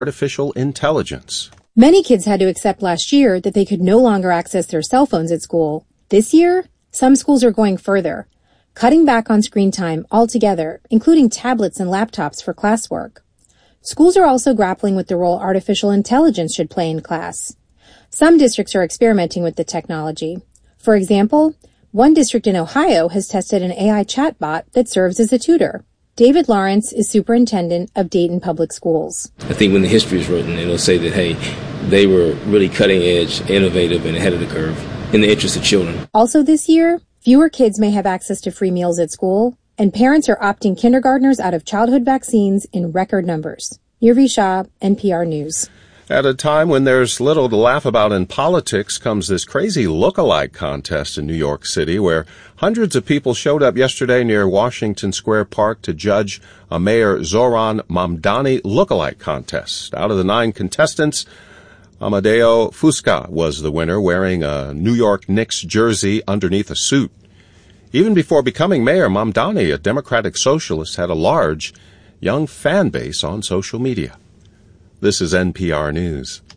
artificial intelligence. Many kids had to accept last year that they could no longer access their cell phones at school. This year, some schools are going further, cutting back on screen time altogether, including tablets and laptops for classwork. Schools are also grappling with the role artificial intelligence should play in class. Some districts are experimenting with the technology. For example, one district in Ohio has tested an AI chatbot that serves as a tutor. David Lawrence is superintendent of Dayton Public Schools. I think when the history is written, it'll say that, hey, they were really cutting edge, innovative, and ahead of the curve in the interest of children. Also this year, fewer kids may have access to free meals at school, and parents are opting kindergartners out of childhood vaccines in record numbers. Nirvi Shah, NPR News. At a time when there's little to laugh about in politics comes this crazy look-alike contest in New York City where hundreds of people showed up yesterday near Washington Square Park to judge a Mayor Zoran Mamdani look-alike contest. Out of the 9 contestants, Amadeo Fusca was the winner, wearing a New York Knicks jersey underneath a suit. Even before becoming mayor, Mamdani, a Democratic socialist, had a large young fan base on social media. This is NPR News.